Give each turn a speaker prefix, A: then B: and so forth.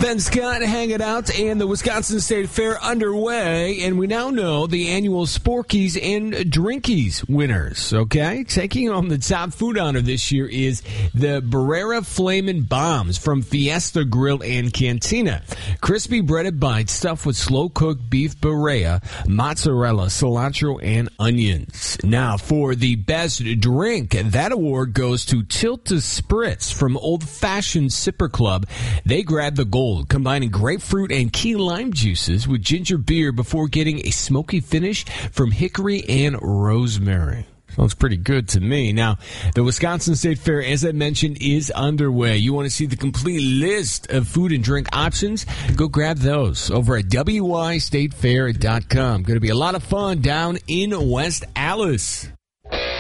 A: Ben Scott hanging out and the Wisconsin State Fair underway, and we now know the annual Sporkies and Drinkies winners, okay? Taking home the top food honor this year is the Barrera Flamin' Bombs from Fiesta Grill and Cantina. Crispy breaded bites stuffed with slow-cooked beef Barrera, mozzarella, cilantro, and onions. Now, for the best drink, that award goes to Tilt to Spritz from Old Fashioned Sipper Club. They grabbed the gold, combining grapefruit and key lime juices with ginger beer before getting a smoky finish from hickory and rosemary. Sounds pretty good to me. Now, the Wisconsin State Fair, as I mentioned, is underway. You want to see the complete list of food and drink options? Go grab those over at wistatefair.com. Going to be a lot of fun down in West Allis.